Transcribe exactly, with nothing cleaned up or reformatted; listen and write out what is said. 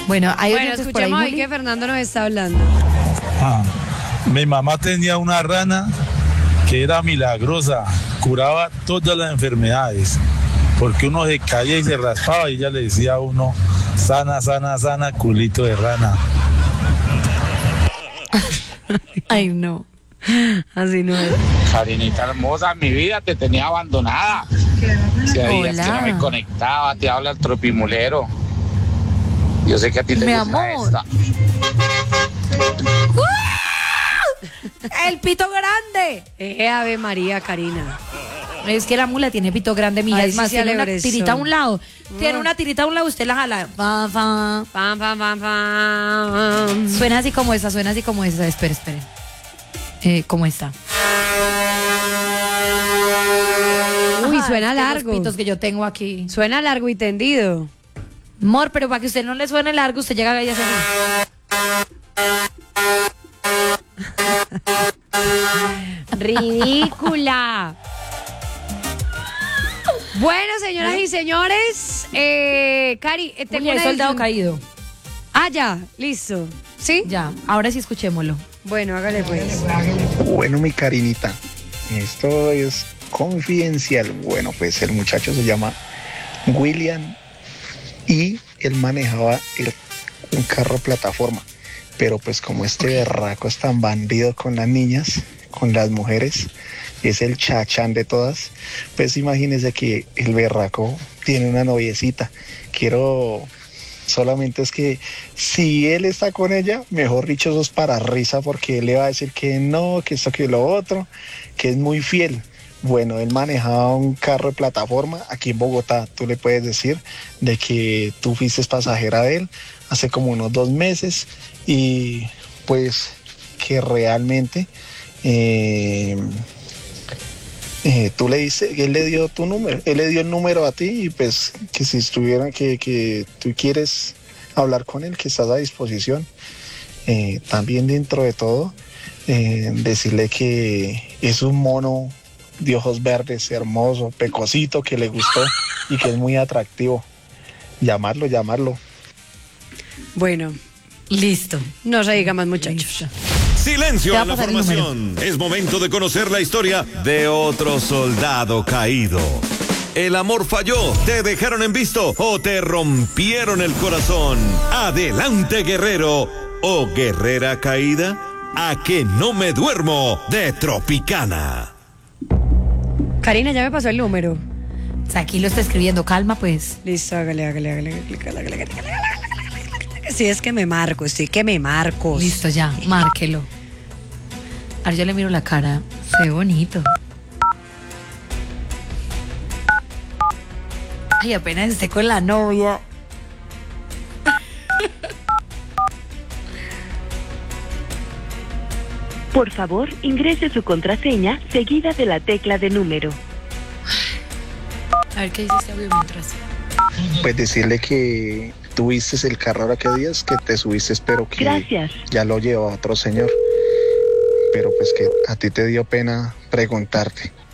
Bueno, hay Bueno, oyentes por ahí, escuchemos ahí Juli. que Fernando nos está hablando. Ah, mi mamá tenía una rana que era milagrosa, curaba todas las enfermedades, porque uno se caía y se raspaba y ella le decía a uno, sana, sana, sana, culito de rana. Ay, no. Así no es. Karinita hermosa, mi vida te tenía abandonada. Si hay días que no me conectaba, te habla el tropimulero. Yo sé que a ti te Mi gusta amor. esta. ¡El pito grande! Eh, Ave María, Karina. Es que la mula tiene pito grande, mija. Ay, Es más, sí se tiene una alebrezó. tirita a un lado. Tiene Mm. una tirita a un lado, usted la jala. Fa, fa. Pam, pam, pam, pam. Suena así como esa, suena así como esa. Espere, espere. Eh, ¿Cómo está? Uy, Ajá, suena es que largo. Los pitos que yo tengo aquí. Suena largo y tendido. Amor, pero para que usted no le suene largo, usted llega y hace así. Ridícula. Bueno, señoras y señores, eh, Cari, eh, tengo Juli, el una soldado edición- caído. Ah, ya, listo. ¿Sí? Ya, ahora sí escuchémoslo. Bueno, hágale pues. Bueno, mi Karinita, esto es confidencial. Bueno, pues el muchacho se llama William y él manejaba el- un carro plataforma. Pero pues como este berraco es tan bandido con las niñas, con las mujeres, es el chachán de todas, pues imagínense que el berraco tiene una noviecita. Quiero... Solamente es que si él está con ella, mejor dicho, eso es para risa, porque él le va a decir que no, que esto, que lo otro, que es muy fiel. Bueno, él manejaba un carro de plataforma aquí en Bogotá. Tú le puedes decir de que tú fuiste pasajera de él hace como unos dos meses y pues que realmente eh, eh, tú le dices, él le dio tu número, él le dio el número a ti y pues que si estuviera, que, que tú quieres hablar con él, que estás a disposición. Eh, también dentro de todo, eh, decirle que es un mono de ojos verdes, hermoso, pecosito, que le gustó y que es muy atractivo. Llamarlo, llamarlo. Bueno, Listo. no se diga más, muchachos. Listo. Silencio Te va en la a pasar el formación. Es momento de conocer la historia de otro soldado caído. El amor falló, te dejaron en visto o te rompieron el corazón. Adelante, guerrero o guerrera caída. A que no me duermo de Tropicana. Karina, ya me pasó el número. O sea, aquí lo está escribiendo. Calma, pues. Listo, hágale, hágale, hágale, hágale, hágale, hágale, hágale, hágale, hágale. Sí, es que me marco, sí, que me marco. Listo, ya. Márquelo. Ahora yo le miro la cara. Se ve bonito. Ay, apenas esté con la novia. Por favor, ingrese su contraseña seguida de la tecla de número. A ver qué dice este audio mientras. Pues decirle que tuviste el carro ahora que días, que te subiste, pero que Gracias. ya lo llevó otro señor. Pero pues que a ti te dio pena preguntarte.